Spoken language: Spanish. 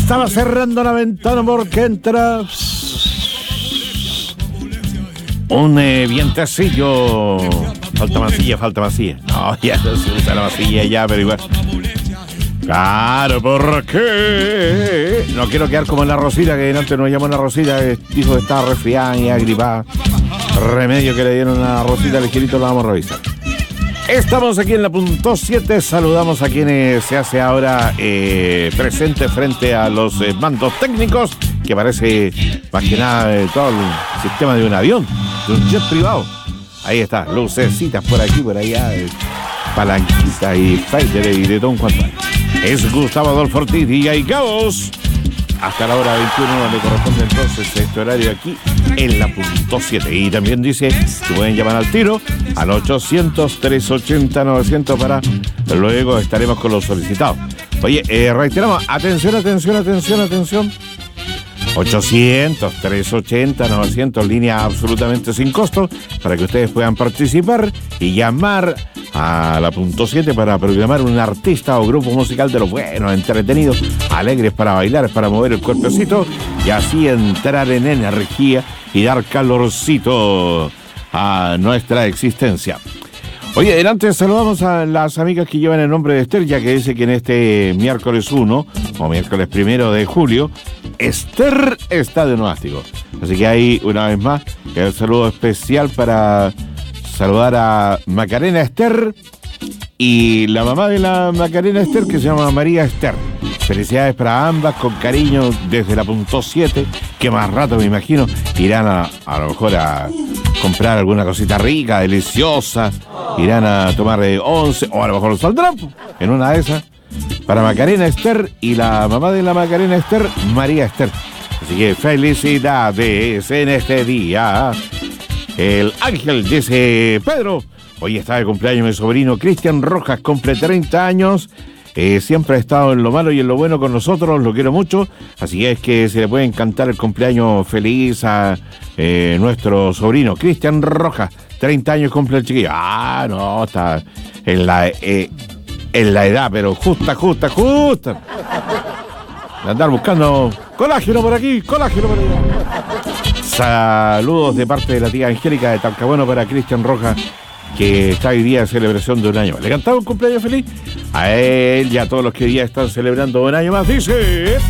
Estaba cerrando la ventana porque entra un vientecillo. Falta masilla. No, ya no se usa la masilla ya, pero igual. Claro, ¿por qué? No quiero quedar como en la Rosita, que antes nos llamó la Rosita, que dijo que estaba resfriada y agripada. Remedio que le dieron a la Rosita, ligerito, lo vamos a revisar. Estamos aquí en la punto 7, saludamos a quienes se hace ahora presente frente a los mandos técnicos, que parece más que nada todo el sistema de un avión, de un jet privado. Ahí está, lucecitas por aquí, por allá, palanquitas y fighter y de todo un cuanto. Es Gustavo Adolfo Ortiz y hay cabos. Hasta la hora 21 le corresponde entonces este horario aquí en la punto 7. Y también dice que pueden llamar al tiro al 800-380-900 para luego estaremos con los solicitados. Oye, reiteramos, atención. 800-380-900, línea absolutamente sin costo, para que ustedes puedan participar y llamar a la punto 7 para programar un artista o grupo musical de los buenos, entretenidos, alegres para bailar, para mover el cuerpecito y así entrar en energía y dar calorcito a nuestra existencia. Oye, adelante saludamos a las amigas que llevan el nombre de Esther, ya que dice que en este miércoles 1 o miércoles 1 de julio, Esther está de nomástico. Así que ahí, una vez más, el saludo especial para saludar a Macarena Esther y la mamá de la Macarena Esther, que se llama María Esther. Felicidades para ambas, con cariño desde la punto 7, que más rato me imagino irán a lo mejor a comprar alguna cosita rica, deliciosa, irán a tomar 11, o a lo mejor saldrán en una de esas, para Macarena Esther y la mamá de la Macarena Esther, María Esther. Así que felicidades en este día. El ángel, dice Pedro, hoy está de cumpleaños mi sobrino Cristian Rojas, cumple 30 años. Siempre ha estado en lo malo y en lo bueno con nosotros, lo quiero mucho, así es que se le puede cantar el cumpleaños feliz a nuestro sobrino Cristian Rojas, 30 años cumple el chiquillo. No, está en la edad, pero justa. De andar buscando colágeno por aquí, colágeno por allá. Saludos de parte de la tía Angélica de Talcahuano para Cristian Rojas, que está hoy día de celebración de un año más. ¿Le cantamos un cumpleaños feliz? A él y a todos los que hoy día están celebrando un año más, dice...